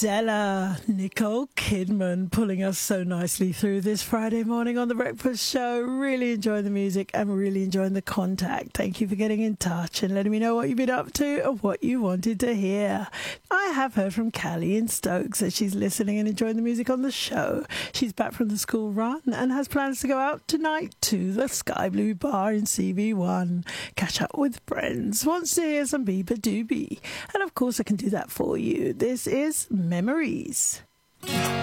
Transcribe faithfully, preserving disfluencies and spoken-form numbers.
Della, Nicole Kidman, pulling us so nicely through this Friday morning on The Breakfast Show. Really enjoying the music and really enjoying the contact. Thank you for getting in touch and letting me know what you've been up to and what you wanted to hear. I have heard from Callie in Stokes that she's listening and enjoying the music on the show. She's back from the school run and has plans to go out tonight to the Sky Blue Bar in C B one. Catch up with friends. Wants to hear some Bieber Doobie. And of course I can do that for you. This is Memories.